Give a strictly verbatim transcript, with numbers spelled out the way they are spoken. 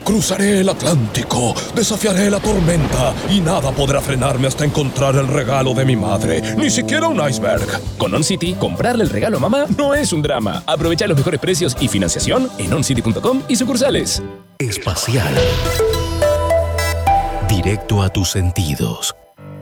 Cruzaré el Atlántico, desafiaré la tormenta y nada podrá frenarme hasta encontrar el regalo de mi madre. Ni siquiera un iceberg. Con OnCity, comprarle el regalo a mamá no es un drama. Aprovecha los mejores precios y financiación en oncity punto com y sucursales. Espacial. Directo a tus sentidos.